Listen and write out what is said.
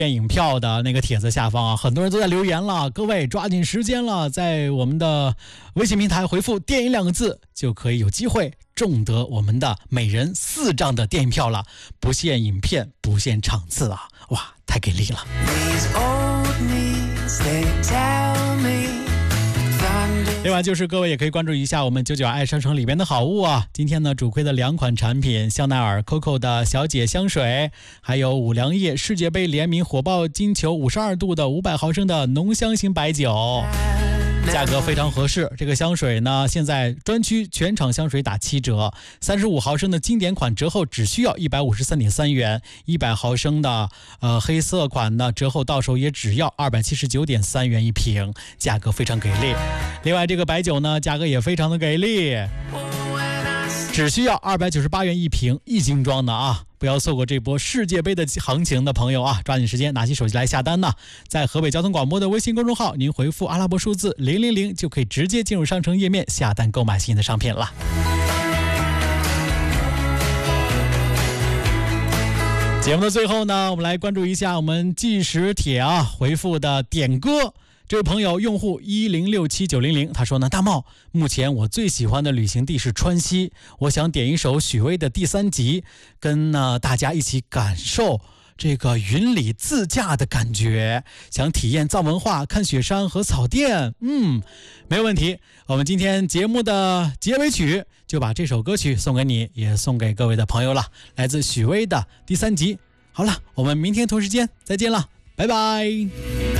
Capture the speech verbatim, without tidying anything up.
电影票的那个帖子下方啊，很多人都在留言了，各位抓紧时间了，在我们的微信平台回复电影两个字，就可以有机会中得我们的每人四张的电影票了，不限影片，不限场次啊，哇，太给力了。另外就是各位也可以关注一下我们九九爱商城里边的好物啊，今天呢主推的两款产品，香奈儿 Coco 的小姐香水，还有五粮液世界杯联名火爆金球五十二度的五百毫升的浓香型白酒，价格非常合适。这个香水呢现在专区全场香水打七折，三十五毫升的经典款折后只需要一百五十三点三元，一百毫升的呃黑色款呢折后到手也只要二百七十九点三元一瓶，价格非常给力。另外这个白酒呢价格也非常的给力，只需要二百九十八元一瓶，一斤装的啊！不要错过这波世界杯的行情的朋友啊，抓紧时间拿起手机来下单呢。在河北交通广播的微信公众号，您回复阿拉伯数字零零零就可以直接进入商城页面下单购买新的商品了。节目的最后呢，我们来关注一下我们计时帖啊回复的点歌。这位朋友用户一零六七九零零他说呢，大茂，目前我最喜欢的旅行地是川西，我想点一首许巍的第三集，跟呢大家一起感受这个云里自驾的感觉，想体验藏文化，看雪山和草甸。嗯，没问题，我们今天节目的结尾曲就把这首歌曲送给你，也送给各位的朋友了，来自许巍的第三集。好了，我们明天同时间再见了，拜拜。